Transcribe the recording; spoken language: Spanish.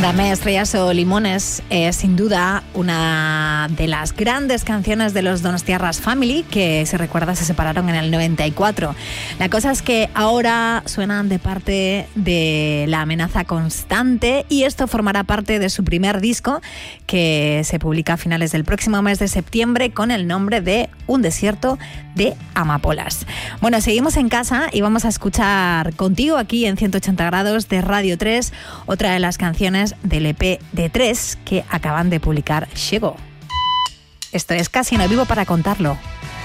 Dame estrellas o limones es sin duda una de las grandes canciones de los Donostiarras Family, que si recuerdas se separaron en el 94. La cosa es que ahora suenan de parte de La Amenaza Constante, y esto formará parte de su primer disco, que se publica a finales del próximo mes de septiembre con el nombre de Un desierto de amapolas. Bueno, seguimos en casa y vamos a escuchar contigo aquí en 180 grados de Radio 3 otra de las canciones del EP de 3 que acaban de publicar Xego. Esto es Casi no vivo para contarlo.